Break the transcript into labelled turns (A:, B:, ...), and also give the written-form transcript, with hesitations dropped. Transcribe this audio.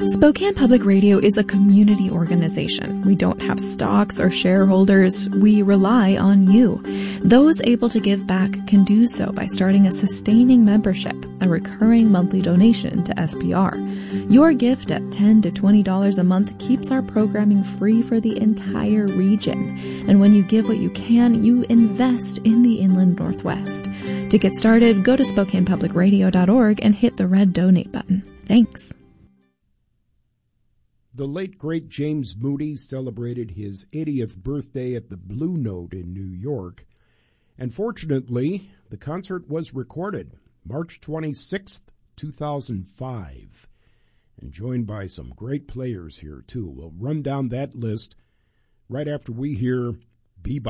A: Spokane Public Radio is a community organization. We don't have stocks or shareholders. We rely on you. Those able to give back can do so by starting a sustaining membership, a recurring monthly donation to SPR. Your gift at $10 to $20 a month keeps our programming free for the entire region. And when you give what you can, you invest in the Inland Northwest. To get started, go to SpokanePublicRadio.org and hit the red donate button. Thanks.
B: The late, great James Moody celebrated his 80th birthday at the Blue Note in New York. And fortunately, the concert was recorded March 26th, 2005. And joined by some great players here, too. We'll run down that list right after we hear Bebop.